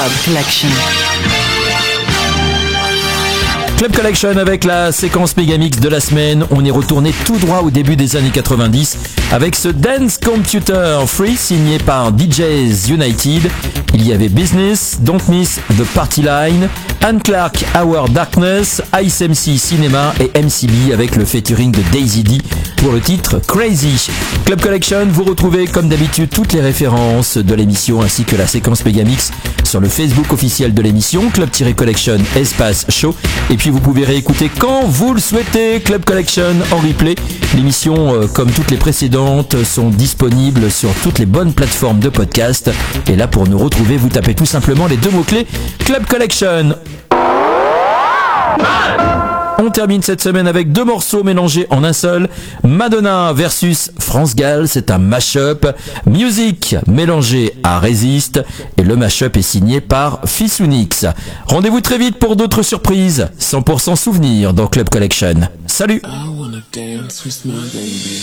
Club Collection. Club Collection avec la séquence Megamix de la semaine. On est retourné tout droit au début des années 90 avec ce Dance Computer Free signé par DJs United. Il y avait Business, Don't Miss the Party Line, Anne Clark, Our Darkness, Ice MC Cinema et MCB avec le featuring de Daisy D pour le titre Crazy. Club Collection, vous retrouvez comme d'habitude toutes les références de l'émission ainsi que la séquence Megamix sur le Facebook officiel de l'émission, Club-Collection espace show. Et puis vous pouvez réécouter quand vous le souhaitez Club Collection en replay. L'émission, comme toutes les précédentes, sont disponibles sur toutes les bonnes plateformes de podcast. Et là, pour nous retrouver, vous tapez tout simplement les deux mots-clés Club Collection. On termine cette semaine avec deux morceaux mélangés en un seul. Madonna versus France Gall, c'est un mash-up. Music mélangé à Resist. Et le mash-up est signé par Fissunix. Rendez-vous très vite pour d'autres surprises. 100% souvenirs dans Club Collection. Salut!